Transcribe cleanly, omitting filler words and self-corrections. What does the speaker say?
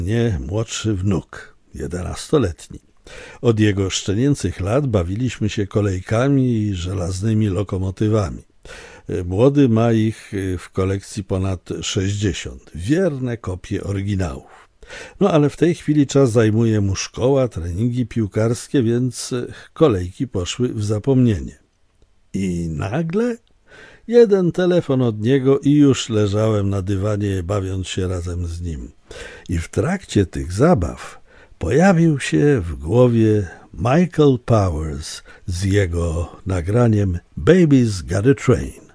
mnie młodszy wnuk, 11-letni. Od jego szczenięcych lat bawiliśmy się kolejkami i żelaznymi lokomotywami. Młody ma ich w kolekcji ponad 60, wierne kopie oryginałów. No ale w tej chwili czas zajmuje mu szkoła, treningi piłkarskie, więc kolejki poszły w zapomnienie. I nagle jeden telefon od niego i już leżałem na dywanie, bawiąc się razem z nim. I w trakcie tych zabaw pojawił się w głowie Michael Powers z jego nagraniem Baby's Got a Train.